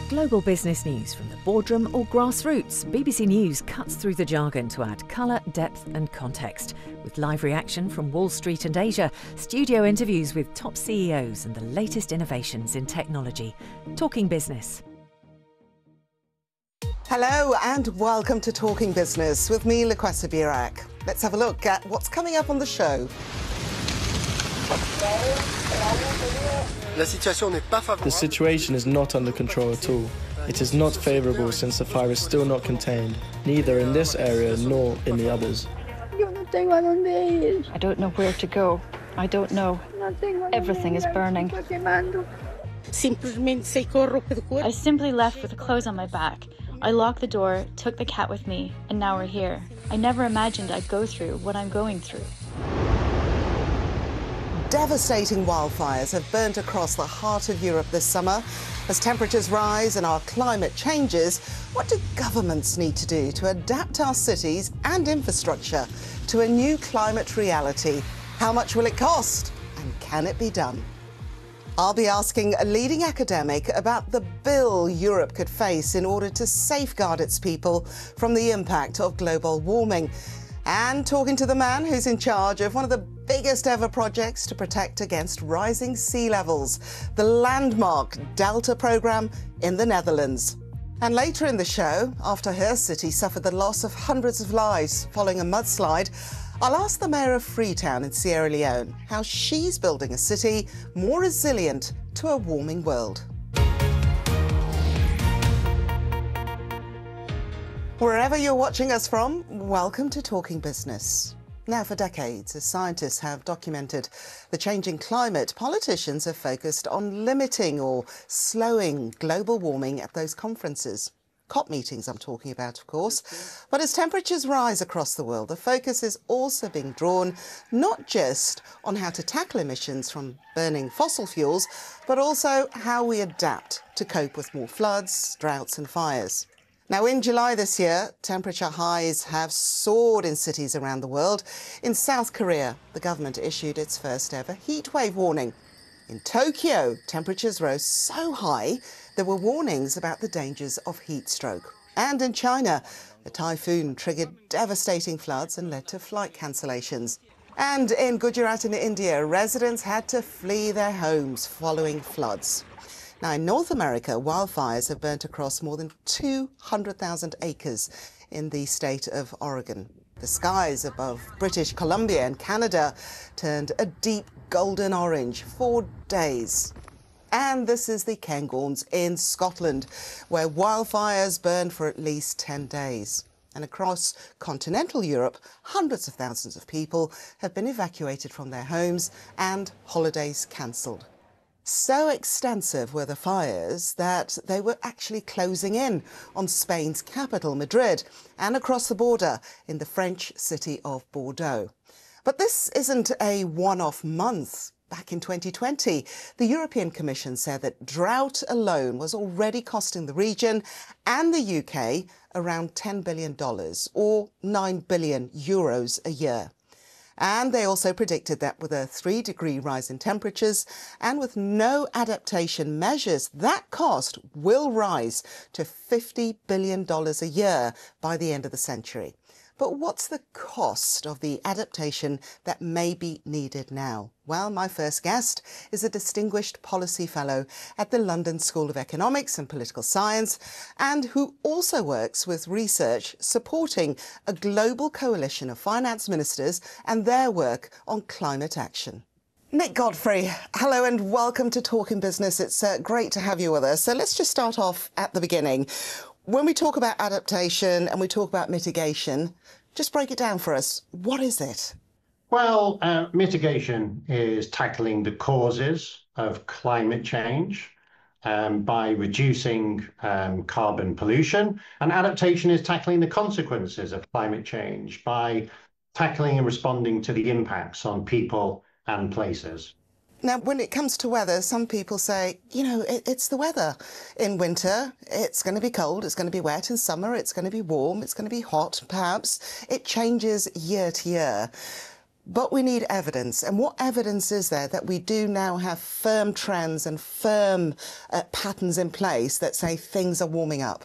Global business news from the boardroom or grassroots. BBC News cuts through the jargon to add colour, depth and context. With live reaction from Wall Street and Asia, studio interviews with top CEOs and the latest innovations in technology. Talking Business. Hello and welcome to Talking Business with me, Lukwesa Birak. Let's have a look at what's coming up on the show. The situation is not under control at all. It is not favourable since the fire is still not contained, neither in this area nor in the others. I don't know where to go. I don't know. Everything is burning. I simply left with the clothes on my back. I locked the door, took the cat with me, and now we're here. I never imagined I'd go through what I'm going through. Devastating wildfires have burnt across the heart of Europe this summer. As temperatures rise and our climate changes, what do governments need to do to adapt our cities and infrastructure to a new climate reality? How much will it cost? And can it be done? I'll be asking a leading academic about the bill Europe could face in order to safeguard its people from the impact of global warming. And talking to the man who's in charge of one of the biggest ever projects to protect against rising sea levels, the landmark Delta programme in the Netherlands. And later in the show, after her city suffered the loss of hundreds of lives following a mudslide, I'll ask the mayor of Freetown in Sierra Leone how she's building a city more resilient to a warming world. Wherever you're watching us from, welcome to Talking Business. Now, for decades, as scientists have documented the changing climate, politicians have focused on limiting or slowing global warming at those conferences. COP meetings I'm talking about, of course. But as temperatures rise across the world, the focus is also being drawn not just on how to tackle emissions from burning fossil fuels, but also how we adapt to cope with more floods, droughts and fires. Now, in July this year, temperature highs have soared in cities around the world. In South Korea, the government issued its first ever heatwave warning. In Tokyo, temperatures rose so high there were warnings about the dangers of heat stroke. And in China, a typhoon triggered devastating floods and led to flight cancellations. And in Gujarat in India, residents had to flee their homes following floods. Now, in North America, wildfires have burnt across more than 200,000 acres in the state of Oregon. The skies above British Columbia and Canada turned a deep golden orange for days. And this is the Cairngorms in Scotland, where wildfires burned for at least 10 days. And across continental Europe, hundreds of thousands of people have been evacuated from their homes and holidays cancelled. So extensive were the fires that they were actually closing in on Spain's capital, Madrid, and across the border in the French city of Bordeaux. But this isn't a one-off month. Back in 2020, the European Commission said that drought alone was already costing the region and the UK around $10 billion, or €9 billion a year. And they also predicted that with a 3-degree rise in temperatures and with no adaptation measures, that cost will rise to $50 billion a year by the end of the century. But what's the cost of the adaptation that may be needed now? Well, my first guest is a distinguished policy fellow at the London School of Economics and Political Science, and who also works with research supporting a global coalition of finance ministers and their work on climate action. Nick Godfrey, hello and welcome to Talking Business. It's great to have you with us. So let's just start off at the beginning. When we talk about adaptation and we talk about mitigation, just break it down for us. What is it? Well, mitigation is tackling the causes of climate change by reducing carbon pollution. And adaptation is tackling the consequences of climate change by tackling and responding to the impacts on people and places. Now, when it comes to weather, some people say, you know, it's the weather. In winter, it's going to be cold, it's going to be wet. In summer, it's going to be warm, it's going to be hot, perhaps. It changes year to year. But we need evidence. And what evidence is there that we do now have firm trends and firm patterns in place that say things are warming up?